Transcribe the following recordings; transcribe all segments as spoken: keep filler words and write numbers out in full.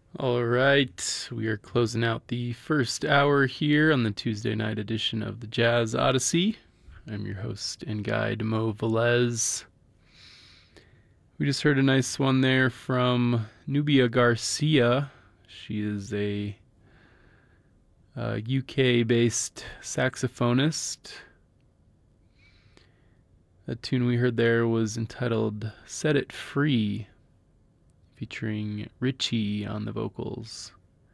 All right, we are closing out the first hour here on the Tuesday night edition of the Jazz Odyssey. I'm your host and guide, Mo Velez. We just heard a nice one there from Nubia Garcia. She is a, a U K-based saxophonist. The tune we heard there was entitled Set It Free, featuring Richie on the vocals.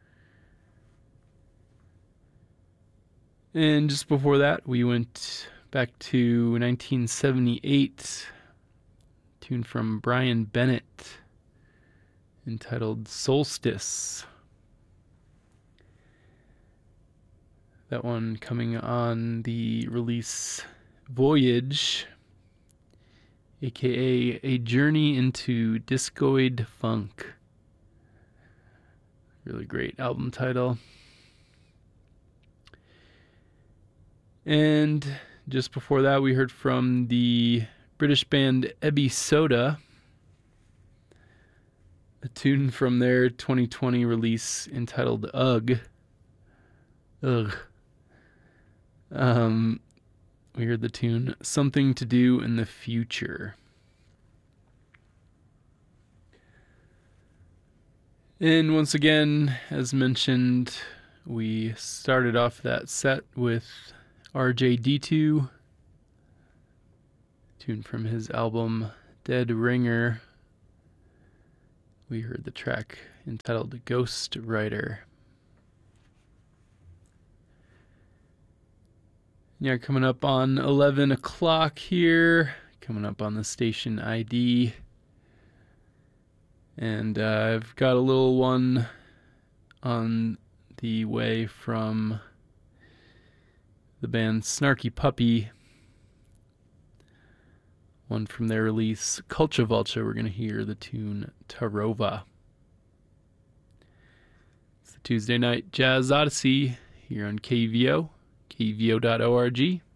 And just before that, we went back to nineteen seventy-eight, a tune from Brian Bennett entitled Solstice. That one coming on the release Voyage, aka A Journey into Discoid Funk. Really great album title. And just before that, we heard from the British band Ebby Soda, a tune from their twenty twenty release entitled Ugh. Ugh. Um, we heard the tune Something to Do in the Future. And once again, as mentioned, we started off that set with R J D two, tune from his album Dead Ringer. We heard the track entitled Ghost Writer. Yeah, coming up on eleven o'clock here, coming up on the station I D. And uh, I've got a little one on the way from the band Snarky Puppy. One from their release, Culture Vulture. We're going to hear the tune Tarova. It's the Tuesday Night Jazz Odyssey here on K V O, K V O dot org.